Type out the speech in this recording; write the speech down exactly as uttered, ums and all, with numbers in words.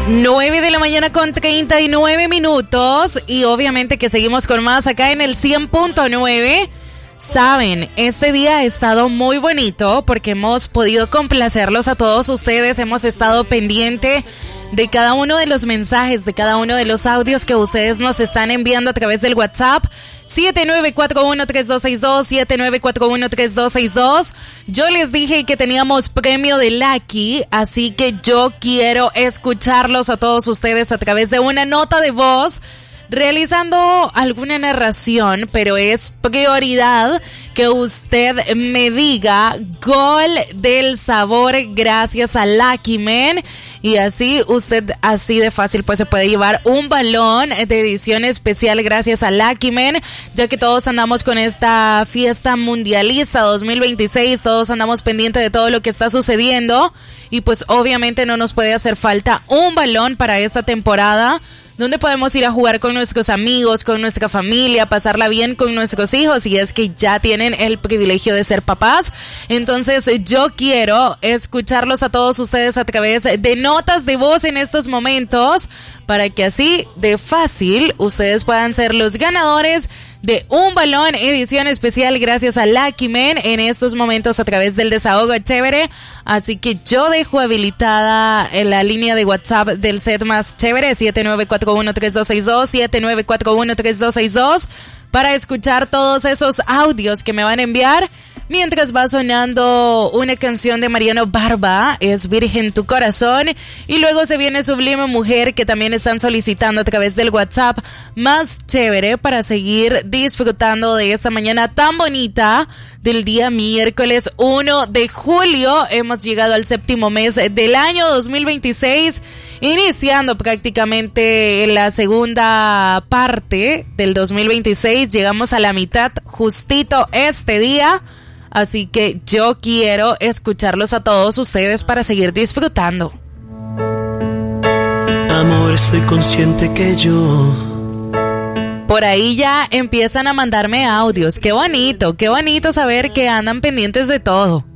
nueve de la mañana con treinta y nueve minutos y obviamente que seguimos con más acá en el cien punto nueve. Saben, este día ha estado muy bonito porque hemos podido complacerlos a todos ustedes, hemos estado pendiente de cada uno de los mensajes, de cada uno de los audios que ustedes nos están enviando a través del WhatsApp siete nueve cuatro uno tres dos seis dos, siete nueve cuatro uno tres dos seis dos. Yo les dije que teníamos premio de Lucky, así que yo quiero escucharlos a todos ustedes a través de una nota de voz realizando alguna narración, pero es prioridad que usted me diga gol del sabor gracias a Lucky Man. Y así usted, así de fácil, pues se puede llevar un balón de edición especial gracias a Lucky Man, ya que todos andamos con esta fiesta mundialista dos mil veintiséis, todos andamos pendientes de todo lo que está sucediendo y pues obviamente no nos puede hacer falta un balón para esta temporada, donde podemos ir a jugar con nuestros amigos, con nuestra familia, pasarla bien con nuestros hijos, y es que ya tienen el privilegio de ser papás. Entonces yo quiero escucharlos a todos ustedes a través de notas de voz en estos momentos, para que así de fácil ustedes puedan ser los ganadores de un balón edición especial gracias a Lucky Man en estos momentos a través del desahogo chévere. Así que yo dejo habilitada en la línea de WhatsApp del set más chévere siete nueve cuatro uno tres dos seis dos, siete nueve cuatro uno tres dos seis dos, para escuchar todos esos audios que me van a enviar. Mientras va sonando una canción de Mariano Barba, Es Virgen tu Corazón, y luego se viene Sublime Mujer, que también están solicitando a través del WhatsApp más chévere, para seguir disfrutando de esta mañana tan bonita del día miércoles uno de julio. Hemos llegado al séptimo mes del año dos mil veintiséis, iniciando prácticamente la segunda parte del dos mil veintiséis. Llegamos a la mitad justito este día. Así que yo quiero escucharlos a todos ustedes para seguir disfrutando. Amor, estoy consciente que yo... Por ahí ya empiezan a mandarme audios. Qué bonito, qué bonito saber que andan pendientes de todo.